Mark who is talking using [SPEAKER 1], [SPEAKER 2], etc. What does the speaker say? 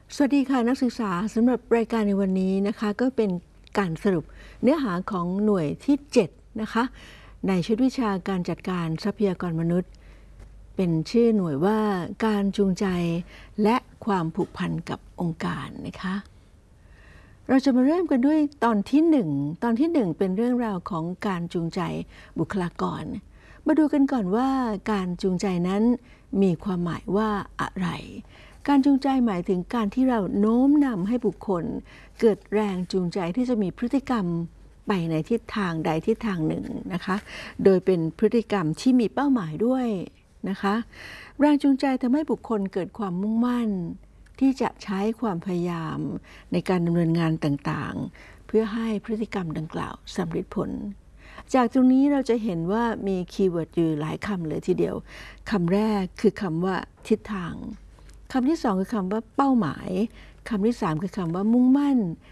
[SPEAKER 1] สวัสดีค่ะนักศึกษาสำหรับรายการในวันนี้นะคะก็เป็นการสรุปเนื้อหาของหน่วยที่7นะคะในชุดวิชาการจัดการทรัพยากรมนุษย์เป็นชื่อหน่วยว่าการจูงใจและความผูกพันกับองค์การนะคะเราจะมาเริ่มกันด้วยตอนที่1เป็นเรื่องราวของการจูงใจบุคลากรมาดูกันก่อนว่าการจูงใจนั้นมีความหมายว่าอะไรการจูงใจหมายถึงการที่เราโน้มนำให้บุคคลเกิดแรงจูงใจที่จะมีพฤติกรรมไปในทิศทางใดทิศทางหนึ่งนะคะโดยเป็นพฤติกรรมที่มีเป้าหมายด้วยนะคะแรงจูงใจทำให้บุคคลเกิดความมุ่งมั่นที่จะใช้ความพยายามในการดำเนินงานต่างๆเพื่อให้พฤติกรรมดังกล่าวสำเร็จผลจากตรงนี้เราจะเห็นว่ามีคีย์เวิร์ดอยู่หลายคำเลยทีเดียวคำแรกคือคำว่าทิศทางคำที่2คือคำว่าเป้าหมายคำที่3คือคำว่ามุ่งมั่น